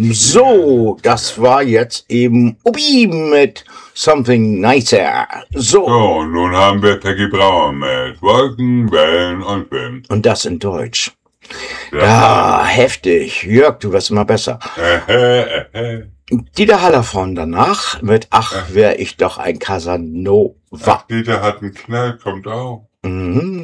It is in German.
So, das war jetzt eben Ubi mit Something Nicer. So. So, und nun haben wir Peggy Brauer mit Wolken, Wellen und Wind. Und das in Deutsch. Ja, heftig. Jörg, du wirst immer besser. Dieter Hallervorden danach mit Ach, wär ich doch ein Casanova. Dieter hat einen Knall, kommt auch. Mhm.